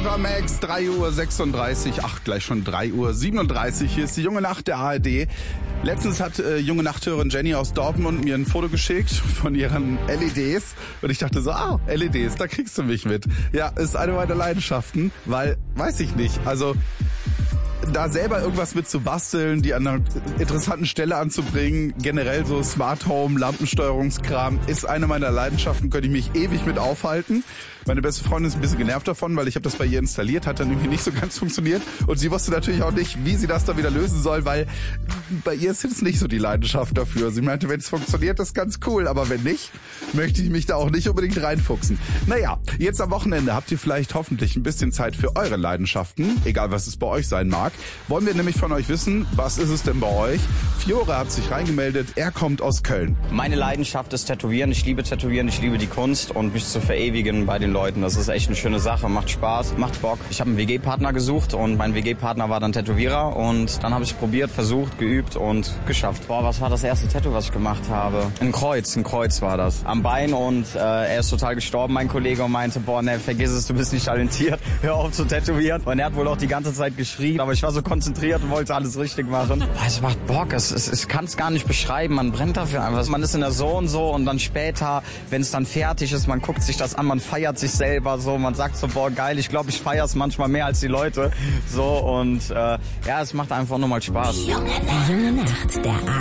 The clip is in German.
Ava Max, 3:36 Uhr, gleich schon 3:37 Uhr. Hier ist die junge Nacht der ARD. Letztens hat junge Nachthörerin Jenny aus Dortmund mir ein Foto geschickt von ihren LEDs. Und ich dachte so, LEDs, da kriegst du mich mit. Ja, ist eine meiner Leidenschaften, weil, weiß ich nicht, also da selber irgendwas mit zu basteln, die an einer interessanten Stelle anzubringen, generell so Smart Home, Lampensteuerungskram, ist eine meiner Leidenschaften, könnte ich mich ewig mit aufhalten. Meine beste Freundin ist ein bisschen genervt davon, weil ich habe das bei ihr installiert, hat dann irgendwie nicht so ganz funktioniert. Und sie wusste natürlich auch nicht, wie sie das da wieder lösen soll, weil bei ihr ist jetzt nicht so die Leidenschaft dafür. Sie meinte, wenn es funktioniert, das ist ganz cool, aber wenn nicht, möchte ich mich da auch nicht unbedingt reinfuchsen. Naja, jetzt am Wochenende habt ihr vielleicht hoffentlich ein bisschen Zeit für eure Leidenschaften, egal was es bei euch sein mag. Wollen wir nämlich von euch wissen, was ist es denn bei euch? Fiore hat sich reingemeldet, er kommt aus Köln. Meine Leidenschaft ist Tätowieren, ich liebe Tätowieren, ich liebe die Kunst und mich zu verewigen bei den Leuten. Das ist echt eine schöne Sache, macht Spaß, macht Bock. Ich habe einen WG-Partner gesucht und mein WG-Partner war dann Tätowierer und dann habe ich probiert, versucht, geübt und geschafft. Was war das erste Tattoo, was ich gemacht habe? Ein Kreuz war das. Am Bein und er ist total gestorben, mein Kollege, und meinte, vergiss es, du bist nicht talentiert, hör auf zu tätowieren. Und er hat wohl auch die ganze Zeit geschrien, aber ich war so konzentriert und wollte alles richtig machen. Es macht Bock, ich kann es gar nicht beschreiben, man brennt dafür einfach. Man ist in der Zone so und dann später, wenn es dann fertig ist, man guckt sich das an, man feiert sich selber so, man sagt so, geil, ich glaube, ich feiere es manchmal mehr als die Leute. So und es macht einfach nochmal Spaß. Die junge Nacht der